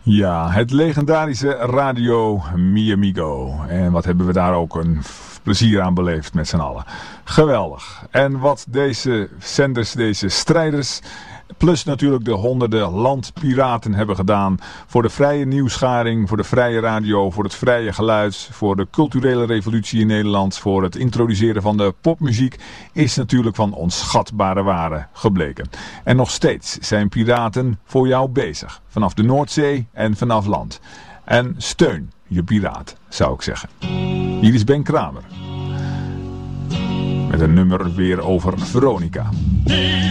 Ja, het legendarische Radio Mi Amigo. En wat hebben we daar ook een plezier aan beleefd met z'n allen. Geweldig. En wat deze zenders, deze strijders, plus natuurlijk de honderden landpiraten hebben gedaan voor de vrije nieuwsgaring, voor de vrije radio, voor het vrije geluid, voor de culturele revolutie in Nederland, voor het introduceren van de popmuziek, is natuurlijk van onschatbare waarde gebleken. En nog steeds zijn piraten voor jou bezig, vanaf de Noordzee en vanaf land. En steun je piraat, zou ik zeggen. Hier is Ben Kramer met een nummer weer over Veronica.